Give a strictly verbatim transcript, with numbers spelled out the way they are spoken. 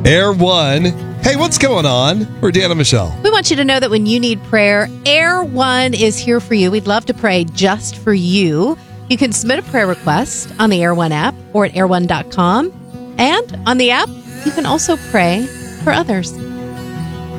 Air One. Hey, what's going on? We're Dan and Michelle. We want you to know that when you need prayer, Air One is here for you. We'd love to pray just for you. You can submit a prayer request on the Air One app or at air one dot com. And on the app, you can also pray for others.